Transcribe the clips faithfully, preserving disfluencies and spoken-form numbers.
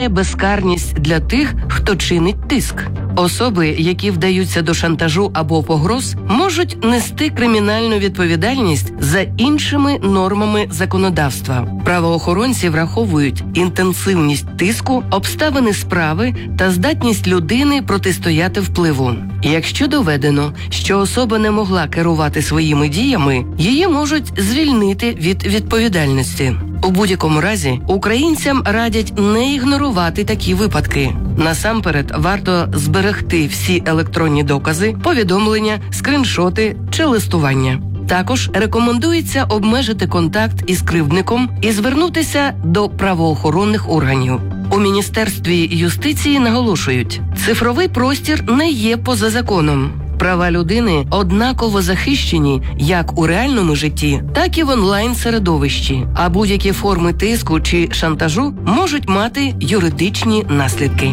означає безкарність для тих, хто чинить тиск. Особи, які вдаються до шантажу або погроз, можуть нести кримінальну відповідальність за іншими нормами законодавства. Правоохоронці враховують інтенсивність тиску, обставини справи та здатність людини протистояти впливу. Якщо доведено, що особа не могла керувати своїми діями, її можуть звільнити від відповідальності. У будь-якому разі, українцям радять не ігнорувати такі випадки. Насамперед, варто зберегти всі електронні докази, повідомлення, скриншоти чи листування. Також рекомендується обмежити контакт із кривдником і звернутися до правоохоронних органів. У Міністерстві юстиції наголошують, цифровий простір не є поза законом. Права людини однаково захищені як у реальному житті, так і в онлайн-середовищі, а будь-які форми тиску чи шантажу можуть мати юридичні наслідки.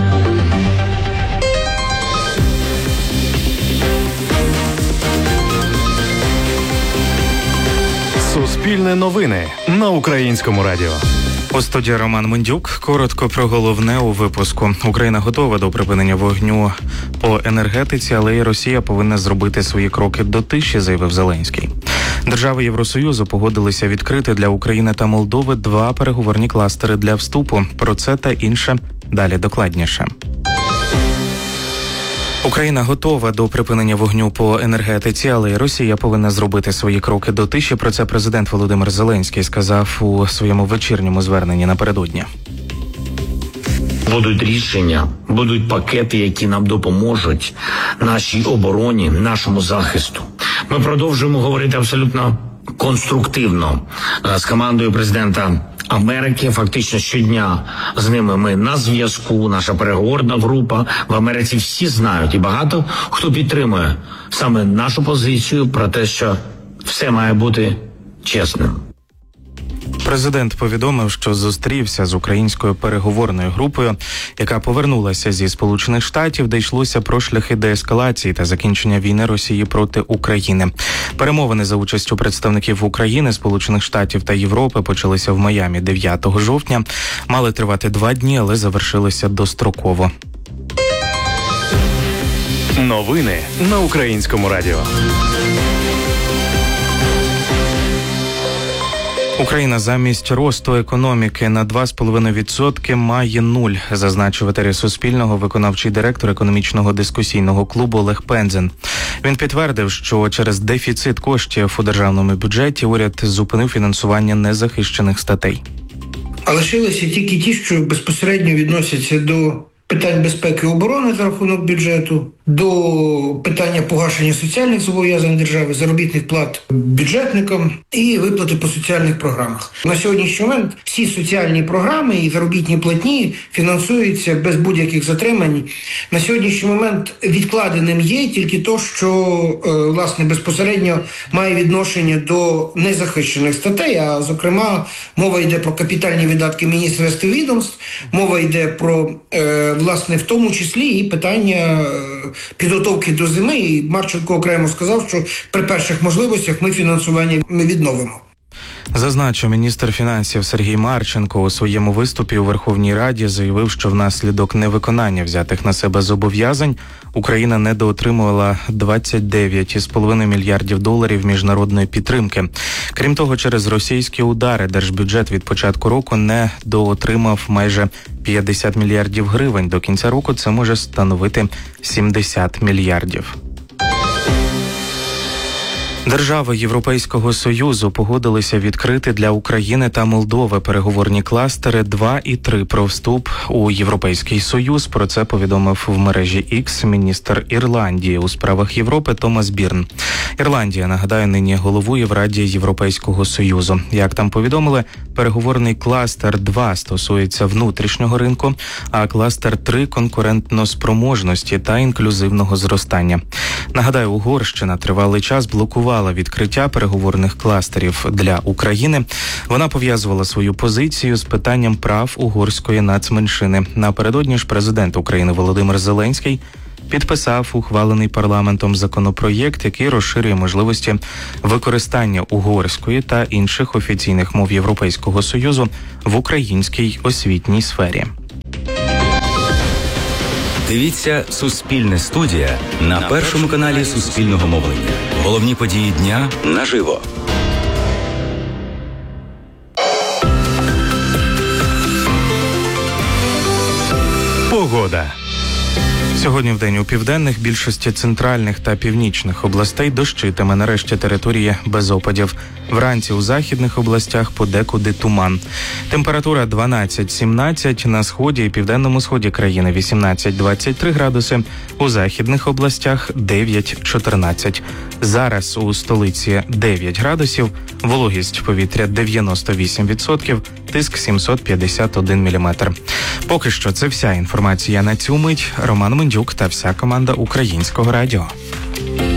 Суспільне новини на Українському радіо. У студії Роман Мендюк. Коротко про головне у випуску. Україна готова до припинення вогню по енергетиці, але і Росія повинна зробити свої кроки до тиші, заявив Зеленський. Держави Євросоюзу погодилися відкрити для України та Молдови два переговорні кластери для вступу. Про це та інше далі докладніше. Україна готова до припинення вогню по енергетиці, але й Росія повинна зробити свої кроки до тиші. Про це президент Володимир Зеленський сказав у своєму вечірньому зверненні напередодні. Будуть рішення, будуть пакети, які нам допоможуть нашій обороні, нашому захисту. Ми продовжуємо говорити абсолютно конструктивно з командою президента Америки. Фактично щодня з ними ми на зв'язку, наша переговорна група. В Америці всі знають і багато хто підтримує саме нашу позицію про те, що все має бути чесним. Президент повідомив, що зустрівся з українською переговорною групою, яка повернулася зі Сполучених Штатів, де йшлося про шляхи деескалації та закінчення війни Росії проти України. Перемовини за участю представників України, Сполучених Штатів та Європи почалися в Майамі дев'ятого жовтня. Мали тривати два дні, але завершилися достроково. Новини на Українському радіо. Україна замість росту економіки на два з половиною відсотки має нуль, зазначив в етері Суспільного виконавчий директор економічного дискусійного клубу Олег Пензен. Він підтвердив, що через дефіцит коштів у державному бюджеті уряд зупинив фінансування незахищених статей. А лишилися тільки ті, що безпосередньо відносяться до питань безпеки і оборони за рахунок бюджету, до питання погашення соціальних зобов'язань держави, заробітних плат бюджетникам і виплати по соціальних програмах. На сьогоднішній момент всі соціальні програми і заробітні платні фінансуються без будь-яких затримань. На сьогоднішній момент відкладеним є тільки то, що власне безпосередньо має відношення до незахищених статей, а зокрема мова йде про капітальні видатки міністерств і відомств, мова йде про власне в тому числі і питання підготовки до зими, і Марченко окремо сказав, що при перших можливостях ми фінансування ми відновимо. Зазначив міністр фінансів Сергій Марченко у своєму виступі у Верховній Раді, заявив, що внаслідок невиконання взятих на себе зобов'язань Україна недоотримувала двадцять дев'ять цілих п'ять десятих мільярдів доларів міжнародної підтримки. Крім того, через російські удари держбюджет від початку року недоотримав майже п'ятдесят мільярдів гривень. До кінця року це може становити сімдесят мільярдів. Держави Європейського Союзу погодилися відкрити для України та Молдови переговорні кластери два і три про вступ у Європейський Союз. Про це повідомив в мережі X міністр Ірландії у справах Європи Томас Бірн. Ірландія, нагадаю, нині головує в Раді Європейського Союзу. Як там повідомили, переговорний кластер два стосується внутрішнього ринку, а кластер три – конкурентноспроможності та інклюзивного зростання. Нагадаю, Угорщина тривалий час блокувала відкриття переговорних кластерів для України. Вона пов'язувала свою позицію з питанням прав угорської нацменшини. Напередодні ж президент України Володимир Зеленський підписав ухвалений парламентом законопроєкт, який розширює можливості використання угорської та інших офіційних мов Європейського Союзу в українській освітній сфері. Дивіться «Суспільне студія» на першому каналі Суспільного мовлення. Головні події дня наживо. Погода. Сьогодні в день у південних, більшості центральних та північних областей дощитиме, нарешті території без опадів. Вранці у західних областях подекуди туман. Температура дванадцять-сімнадцять, на сході і південному сході країни вісімнадцять-двадцять три градуси, у західних областях дев'ять-чотирнадцять. Зараз у столиці дев'ять градусів, вологість повітря дев'яносто вісім відсотків, тиск сімсот п'ятдесят один міліметр. Поки що це вся інформація на цю мить. Роман Мендюк та вся команда Українського радіо.